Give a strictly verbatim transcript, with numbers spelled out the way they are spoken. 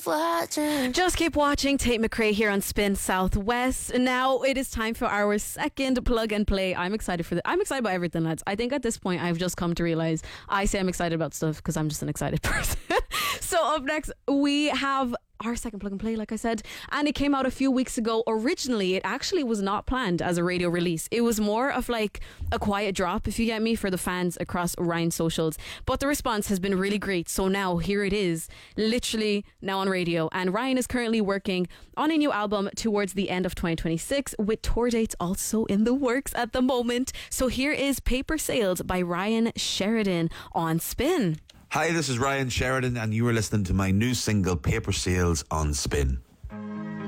watching. Just keep watching. Tate McRae here on Spin Southwest. Now it is time for our second plug and play. I'm excited for the. I'm excited about everything, lads. I think at this point I've just come to realize I say I'm excited about stuff because I'm just an excited person. So up next we have our second plug and play, like I said, and it came out a few weeks ago. Originally, it actually was not planned as a radio release. It was more of like a quiet drop, if you get me, for the fans across Ryan socials. But the response has been really great. So now here it is, literally now on radio. And Ryan is currently working on a new album towards the end of twenty twenty-six, with tour dates also in the works at the moment. So here is Paper Sales by Ryan Sheridan on Spin. Hi, this is Ryan Sheridan, and you are listening to my new single, Paper Sales, on Spin.